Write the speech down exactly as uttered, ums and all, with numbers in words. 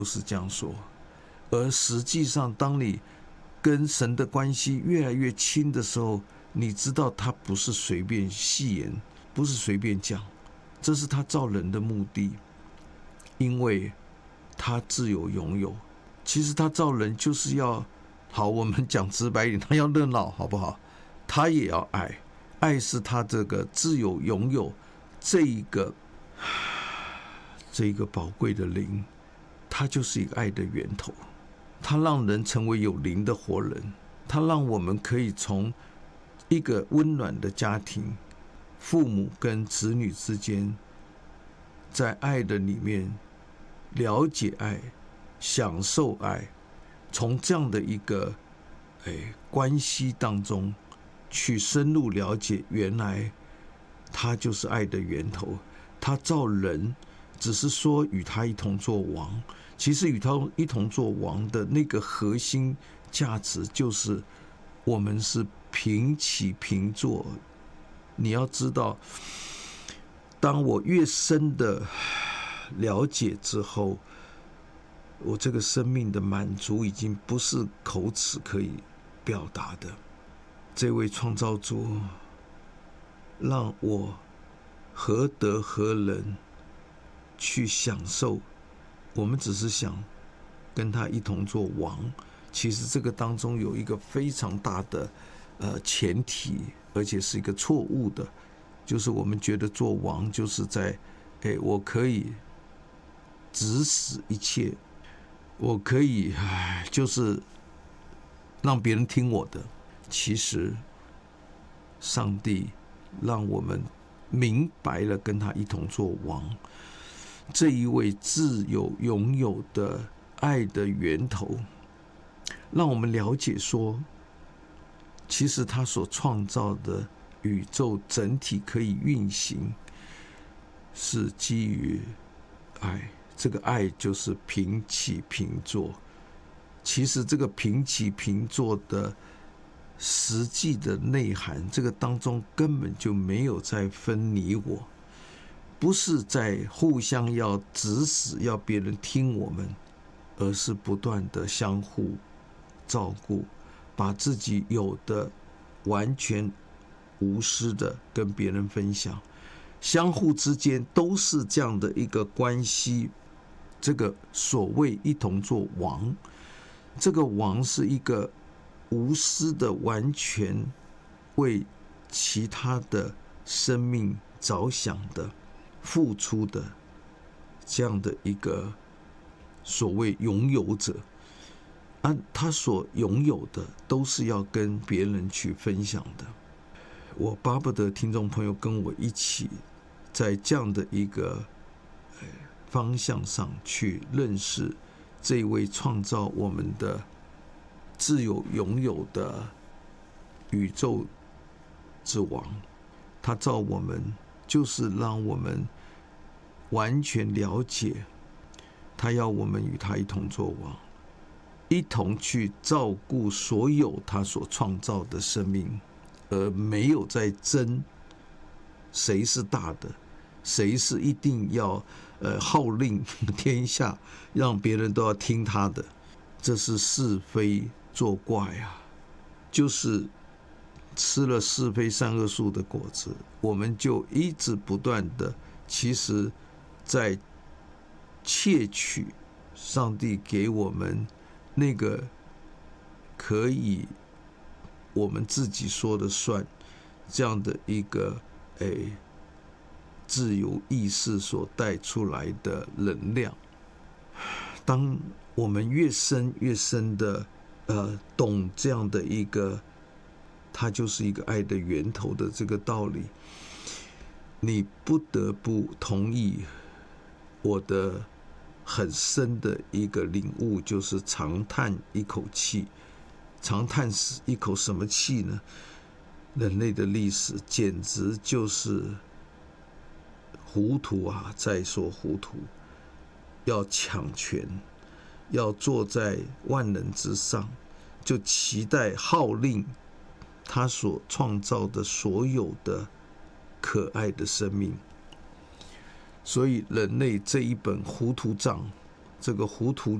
是这样说。而实际上，当你跟神的关系越来越亲的时候，你知道他不是随便戏言，不是随便讲，这是他造人的目的，因为他自有拥有。其实他造人就是要，好，我们讲直白一点，他要热闹，好不好？他也要爱，爱是他这个自有拥有这一个这一个宝贵的灵，它就是一个爱的源头。它让人成为有灵的活人，它让我们可以从一个温暖的家庭，父母跟子女之间，在爱的里面了解爱，享受爱，从这样的一个哎关系当中去深入了解，原来它就是爱的源头。它造人只是说与他一同做王，其实与他一同做王的那个核心价值就是我们是平起平坐。你要知道，当我越深的了解之后，我这个生命的满足已经不是口齿可以表达的。这位创造主让我何德何能去享受，我们只是想跟他一同做王。其实这个当中有一个非常大的呃前提，而且是一个错误的，就是我们觉得做王就是在，哎，我可以指使一切，我可以唉就是让别人听我的。其实上帝让我们明白了跟他一同做王，这一位自有拥有的爱的源头，让我们了解说，其实他所创造的宇宙整体可以运行，是基于爱。这个爱就是平起平坐。其实这个平起平坐的实际的内涵，这个当中根本就没有在分你我，不是在互相要指使，要别人听我们，而是不断的相互照顾，把自己有的完全无私的跟别人分享，相互之间都是这样的一个关系。这个所谓一同做王，这个王是一个无私的，完全为其他的生命着想的，付出的这样的一个所谓拥有者。啊，他所拥有的都是要跟别人去分享的。我巴不得听众朋友跟我一起在这样的一个方向上去认识这位创造我们的自有拥有的宇宙之王。他造我们就是让我们完全了解，他要我们与他一同作王，一同去照顾所有他所创造的生命，而没有在争谁是大的，谁是一定要呃号令天下，让别人都要听他的。这是是非作怪啊，就是吃了是非善恶树的果子，我们就一直不断的，其实在窃取上帝给我们那个可以我们自己说了算这样的一个诶自由意识所带出来的能量。当我们越深越深的呃懂这样的一个，它就是一个爱的源头的这个道理，你不得不同意我的很深的一个领悟，就是长叹一口气。长叹一口什么气呢？人类的历史简直就是糊涂啊，再说糊涂，要抢权，要坐在万人之上，就期待号令他所创造的所有的可爱的生命。所以人类这一本糊涂账， 这个糊涂